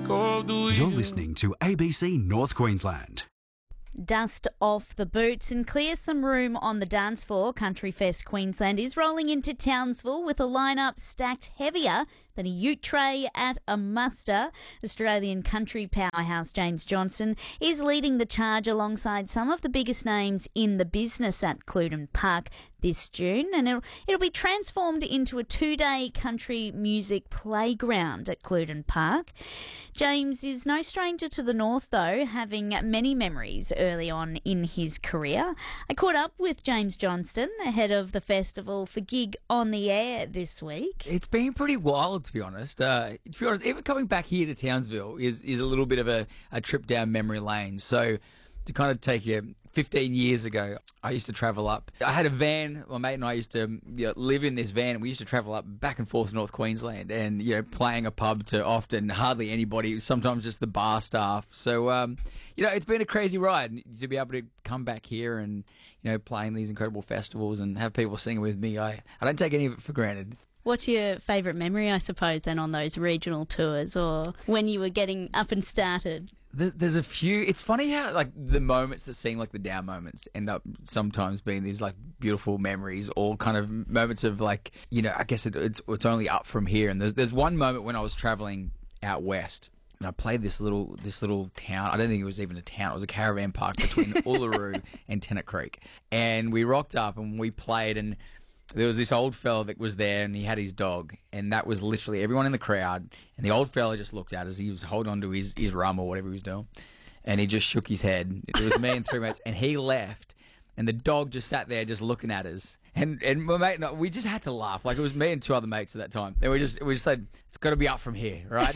You're listening to ABC North Queensland. Dust off the boots and clear some room on the dance floor. Country Fest Queensland is rolling into Townsville with a lineup stacked heavier than a ute tray at a muster. Australian country powerhouse James Johnson is leading the charge alongside some of the biggest names in the business at Cludon Park this June, and it'll be transformed into a 2-day country music playground at Cludon Park. James is no stranger to the north, though, having many memories early on in his career. I caught up with James Johnston ahead of the festival for Gig on the Air this week. It's been pretty wild, to be honest. Even coming back here to Townsville is a little bit of a trip down memory lane. So to kind of take you 15 years ago, I used to travel up. I had a van. My mate and I used to live in this van, and we used to travel up back and forth to North Queensland and, playing a pub to often hardly anybody, sometimes just the bar staff. So, it's been a crazy ride to be able to come back here and, playing these incredible festivals and have people singing with me. I don't take any of it for granted. What's your favourite memory, I suppose, then on those regional tours or when you were getting up and started? There's a few. It's funny how the moments that seem like the down moments end up sometimes being these beautiful memories, or kind of moments of I guess it's only up from here. And there's one moment when I was traveling out west, and I played this little town. I don't think it was even a town. It was a caravan park between Uluru and Tennant Creek, and we rocked up and we played, and there was this old fella that was there, and he had his dog, and that was literally everyone in the crowd. And the old fella just looked at us. He was holding on to his rum or whatever he was doing, and he just shook his head. It was me and 3 mates, and he left, and the dog just sat there just looking at us. And my mate and I, we just had to laugh. It was me and 2 other mates at that time, and we just said, it's got to be up from here, right?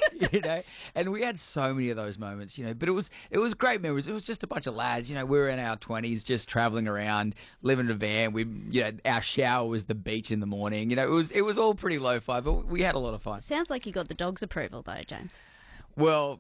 And we had so many of those moments, but it was great memories. It was just a bunch of lads, we were in our 20s just traveling around, living in a van. Our shower was the beach in the morning. It was all pretty lo-fi, but we had a lot of fun. Sounds like you got the dog's approval though, James. Well,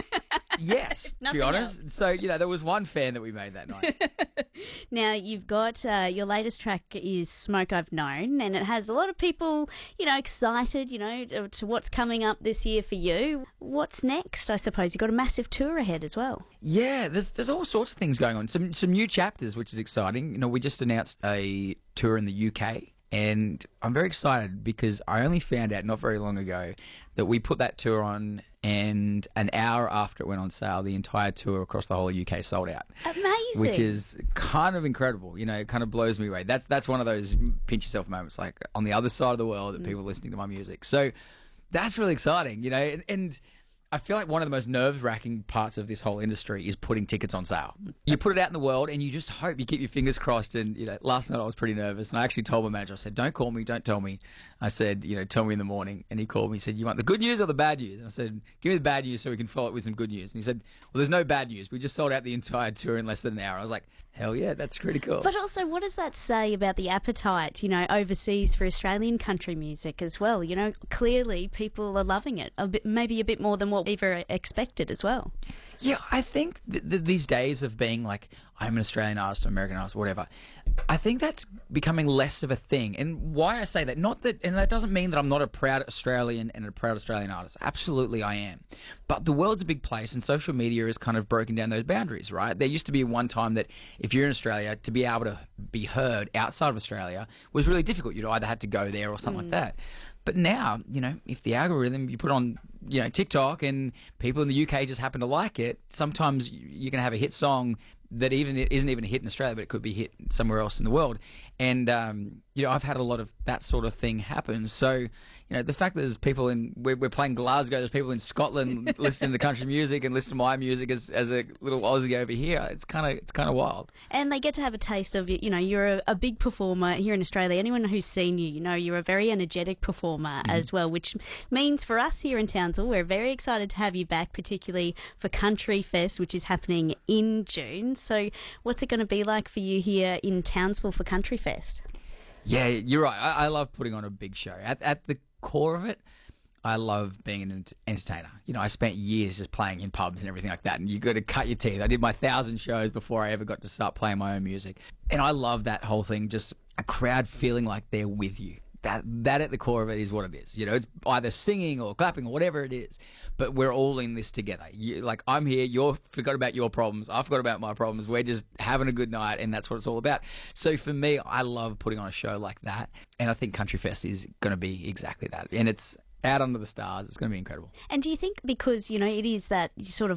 yes, to be honest. Else. So, there was one fan that we made that night. Now, you've got your latest track is Smoke I've Known, and it has a lot of people, excited, to what's coming up this year for you. What's next? I suppose you've got a massive tour ahead as well. Yeah, there's all sorts of things going on. Some new chapters, which is exciting. We just announced a tour in the UK. And I'm very excited because I only found out not very long ago that we put that tour on, and an hour after it went on sale, the entire tour across the whole UK sold out. Amazing. Which is kind of incredible. It kind of blows me away. That's one of those pinch yourself moments, on the other side of the world that people are listening to my music. So that's really exciting, and I feel like one of the most nerve-wracking parts of this whole industry is putting tickets on sale. You put it out in the world and you just hope, you keep your fingers crossed. And, last night I was pretty nervous, and I actually told my manager, I said, don't call me, don't tell me. I said, tell me in the morning. And he called me, he said, you want the good news or the bad news? And I said, give me the bad news so we can follow it with some good news. And he said, well, there's no bad news. We just sold out the entire tour in less than an hour. I was like, hell yeah, that's pretty cool. But also, what does that say about the appetite, overseas for Australian country music as well? Clearly people are loving it, maybe a bit more than what we ever expected as well. Yeah, I think these days of being I'm an Australian artist, an American artist, whatever, I think that's becoming less of a thing. And why I say that, and that doesn't mean that I'm not a proud Australian and a proud Australian artist. Absolutely I am. But the world's a big place, and social media has kind of broken down those boundaries, right? There used to be one time that if you're in Australia, to be able to be heard outside of Australia was really difficult. You'd either had to go there or something like that. But now, if the algorithm, you put on, TikTok and people in the UK just happen to like it, sometimes you can have a hit song that isn't even a hit in Australia, but it could be hit somewhere else in the world. And, I've had a lot of that sort of thing happen. So, the fact that there's people we're playing Glasgow, there's people in Scotland listening to country music and listening to my music as a little Aussie over here. It's kind of wild. And they get to have a taste of, you're a big performer here in Australia. Anyone who's seen you, you're a very energetic performer as well, which means for us here in Townsville, we're very excited to have you back, particularly for Country Fest, which is happening in June. So what's it going to be like for you here in Townsville for Country Fest? Yeah, you're right. I love putting on a big show. At the core of it, I love being an entertainer. I spent years just playing in pubs and everything like that, and you got to cut your teeth. I did my 1,000 shows before I ever got to start playing my own music, and I love that whole thing, just a crowd feeling like they're with you. that at the core of it is what it is. You know, it's either singing or clapping or whatever it is, but we're all in this together. Like, I'm here, you forgot about your problems, I forgot about my problems, we're just having a good night, and that's what it's all about. So for me, I love putting on a show like that, and I think Country Fest is going to be exactly that. And it's out under the stars. It's going to be incredible. And do you think because, you know, it is that sort of